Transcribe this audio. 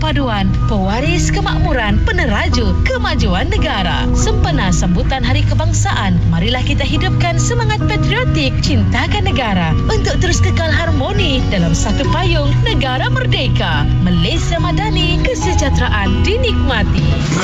Persekutuan, pewaris kemakmuran, peneraju kemajuan negara. Sempena sambutan Hari Kebangsaan, marilah kita hidupkan semangat patriotik, cintakan negara untuk terus kekal harmoni dalam satu payung negara merdeka. Malaysia Madani, kesejahteraan dinikmati.